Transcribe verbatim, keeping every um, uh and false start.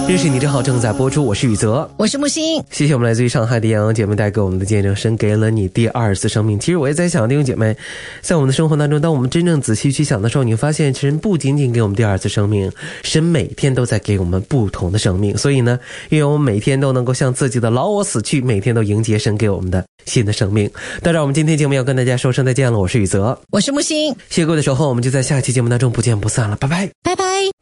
认识你正好正在播出，我是宇泽， 我是木星。 谢谢我们来自于上海的杨洋姐妹带给我们的见证，神给了你第二次生命。其实我也在想，弟兄姐妹，在我们的生活当中，当我们真正仔细去想的时候，你发现神不仅仅给我们第二次生命，神每天都在给我们不同的生命。所以呢，愿我们每天都能够向自己的老我死去，每天都迎接神给我们的新的生命。当然我们今天节目要跟大家说声再见了，我是宇泽， 我是木星。 谢谢各位的守候，我们就在下期节目当中不见不散了，拜拜， 拜拜。